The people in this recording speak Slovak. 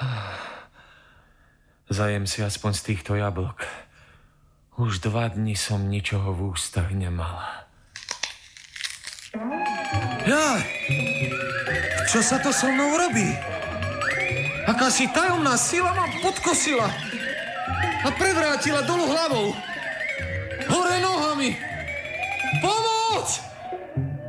Zajem si aspoň z týchto jablok. Už 2 dni som ničoho v ústach nemal. Jaj! Čo sa to so mnou robí? Akási tajomná sila ma podkosila a prevrátila dolu hlavou. Hore nohami! Pomoc!